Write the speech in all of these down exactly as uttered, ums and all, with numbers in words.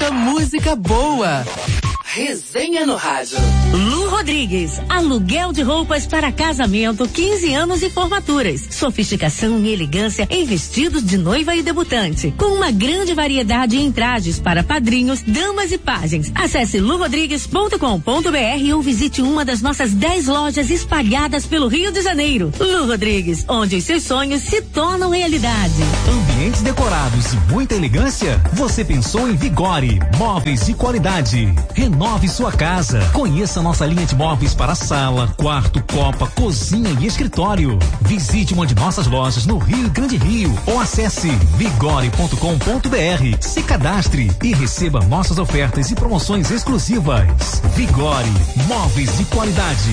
muita música boa. Resenha no rádio. Lu Rodrigues, aluguel de roupas para casamento, quinze anos e formaturas. Sofisticação e elegância em vestidos de noiva e debutante. Com uma grande variedade em trajes para padrinhos, damas e pajens. Acesse lu rodrigues ponto com ponto br ou visite uma das nossas dez lojas espalhadas pelo Rio de Janeiro. Lu Rodrigues, onde os seus sonhos se tornam realidade. Ambientes decorados e muita elegância? Você pensou em Vigore, móveis de qualidade. Renove sua casa. Conheça nossa linha de móveis para sala, quarto, copa, cozinha e escritório. Visite uma de nossas lojas no Rio Grande Rio ou acesse vigore ponto com ponto br. Se cadastre e receba nossas ofertas e promoções exclusivas. Vigore, móveis de qualidade.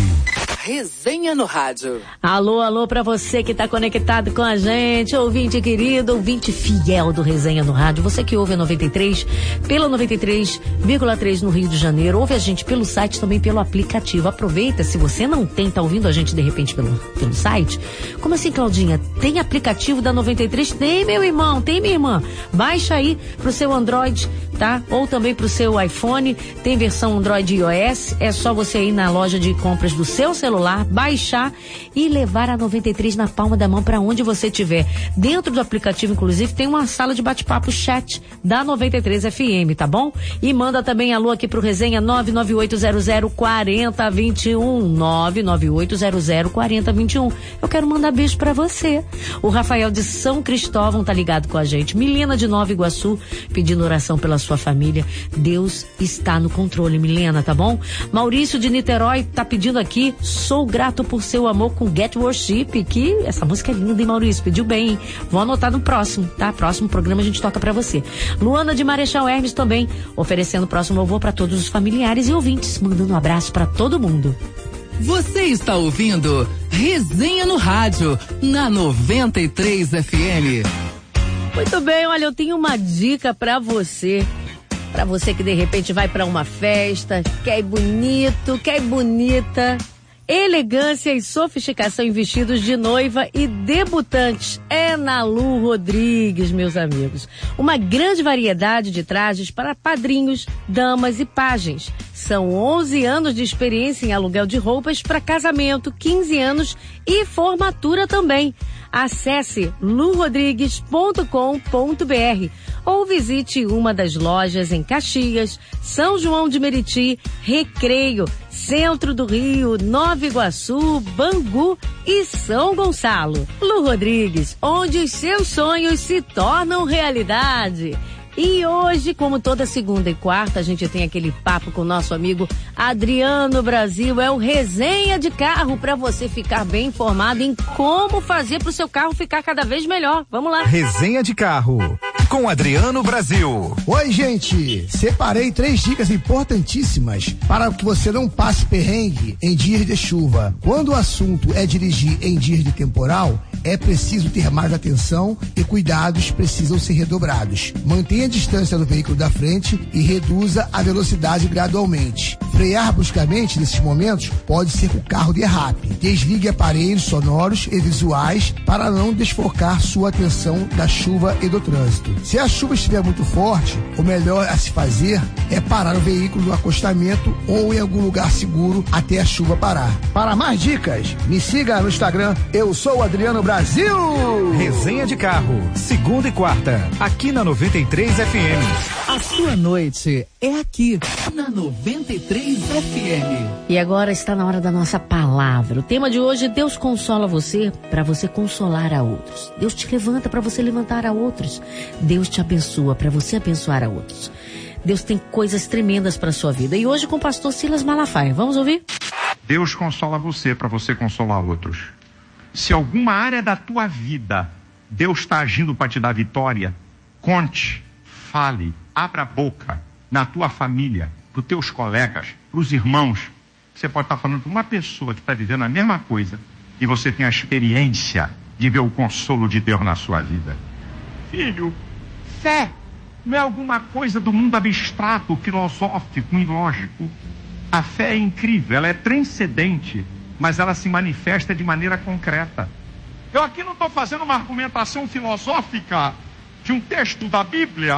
Resenha no rádio. Alô, alô pra você que tá conectado com a gente, ouvinte querido, ouvinte fiel do Resenha no rádio, você que ouve a noventa e três, pela noventa e três vírgula três no Rio de Janeiro, ouve a gente pelo site, também pelo aplicativo. Aproveita, se você não tem, tá ouvindo a gente de repente pelo, pelo site. Como assim, Claudinha? Tem aplicativo da noventa e três? Tem, meu irmão, tem, minha irmã. Baixa aí pro seu Android, tá? Ou também pro seu iPhone, tem versão Android e iOS, é só você ir na loja de compras do seu celular, baixar e levar a noventa e três na palma da mão para onde você estiver. Dentro do aplicativo, inclusive, tem uma sala de bate-papo chat da noventa e três F M, tá bom? E manda também alô aqui pro Resenha nove nove oito zero zero quatro zero dois um, nove nove oito zero zero quatro zero dois um. Eu quero mandar beijo para você. O Rafael de São Cristóvão tá ligado com a gente. Milena de Nova Iguaçu pedindo oração pela sua família. Deus está no controle, Milena, tá bom? Maurício de Niterói tá pedindo aqui: sou grato por seu amor com Get Worship, que essa música é linda, hein, Maurício? Pediu bem, hein? Vou anotar no próximo, tá? Próximo programa a gente toca pra você. Luana de Marechal Hermes também, oferecendo o próximo louvor pra todos os familiares e ouvintes, mandando um abraço pra todo mundo. Você está ouvindo Resenha no rádio, na noventa e três F M. Muito bem, olha, eu tenho uma dica pra você. Pra você que de repente vai pra uma festa, quer ir bonito, quer ir bonita. Elegância e sofisticação em vestidos de noiva e debutantes é na Lu Rodrigues, meus amigos. Uma grande variedade de trajes para padrinhos, damas e pajens. São onze anos de experiência em aluguel de roupas para casamento, quinze anos e formatura também. Acesse lu rodrigues ponto com ponto br ou visite uma das lojas em Caxias, São João de Meriti, Recreio, Centro do Rio, Nova Iguaçu, Bangu e São Gonçalo. Lu Rodrigues, onde os seus sonhos se tornam realidade. E hoje, como toda segunda e quarta, a gente tem aquele papo com o nosso amigo Adriano Brasil. É o Resenha de Carro, para você ficar bem informado em como fazer para o seu carro ficar cada vez melhor. Vamos lá. Resenha de Carro, com Adriano Brasil. Oi, gente. Separei três dicas importantíssimas para que você não passe perrengue em dias de chuva. Quando o assunto é dirigir em dias de temporal, é preciso ter mais atenção e cuidados precisam ser redobrados. Mantenha a distância do veículo da frente e reduza a velocidade gradualmente. Frear bruscamente nesses momentos pode ser que o carro derrape. Desligue aparelhos sonoros e visuais para não desfocar sua atenção da chuva e do trânsito. Se a chuva estiver muito forte, o melhor a se fazer é parar o veículo no acostamento ou em algum lugar seguro até a chuva parar. Para mais dicas, me siga no Instagram, eu sou o Adriano Brasil. Resenha de Carro, segunda e quarta, aqui na noventa e três F M. A sua noite é aqui, na noventa e três F M. E agora está na hora da nossa palavra. O tema de hoje é: Deus consola você para você consolar a outros. Deus te levanta para você levantar a outros. Deus te abençoa para você abençoar a outros. Deus tem coisas tremendas para sua vida. E hoje com o pastor Silas Malafaia. Vamos ouvir? Deus consola você para você consolar outros. Se alguma área da tua vida Deus está agindo para te dar vitória, conte, fale, abra a boca na tua família, para os teus colegas, para os irmãos. Você pode estar falando para uma pessoa que está vivendo a mesma coisa e você tem a experiência de ver o consolo de Deus na sua vida. Filho, fé não é alguma coisa do mundo abstrato, filosófico, ilógico. A fé é incrível, ela é transcendente, mas ela se manifesta de maneira concreta. Eu aqui não estou fazendo uma argumentação filosófica de um texto da Bíblia,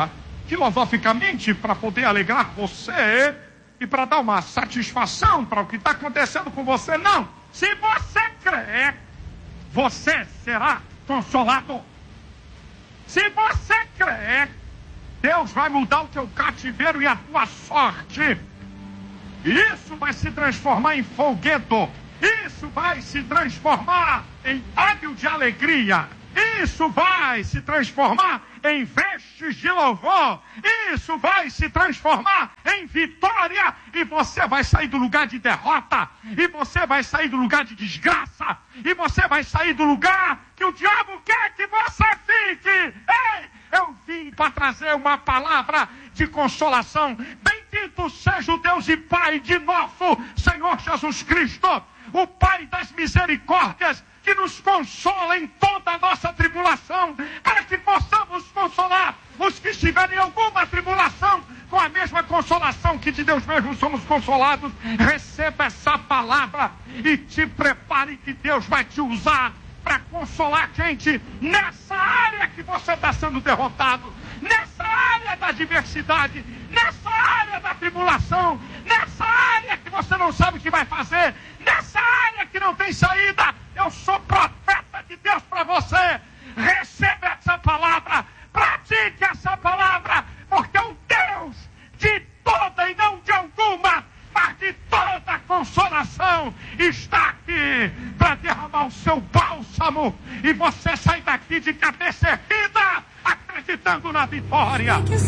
filosoficamente, para poder alegrar você e para dar uma satisfação para o que está acontecendo com você. Não. Se você crê, você será consolado. Se você crê, Deus vai mudar o teu cativeiro e a tua sorte. Isso vai se transformar em folguedo. Isso vai se transformar em óleo de alegria. Isso vai se transformar em vestes de louvor. Isso vai se transformar em vitória. E você vai sair do lugar de derrota. E você vai sair do lugar de desgraça. E você vai sair do lugar que o diabo quer que você fique. Ei, eu vim para trazer uma palavra de consolação. Bendito seja o Deus e Pai de nosso Senhor Jesus Cristo, o Pai das misericórdias, que nos consola em toda a nossa tribulação, para que possamos consolar os que estiverem em alguma tribulação, com a mesma consolação que de Deus mesmo somos consolados. Receba essa palavra e te prepare, que Deus vai te usar para consolar gente nessa área que você está sendo derrotado, nessa área da adversidade, nessa área da tribulação, nessa área que você não sabe o que vai fazer, nessa área que não tem saída. Eu sou profeta de Deus para você. Receba essa palavra, pratique essa palavra, porque o Deus de toda e não de alguma, mas de toda consolação, está aqui para derramar o seu bálsamo e você sai daqui de cabeça erguida, acreditando na vitória.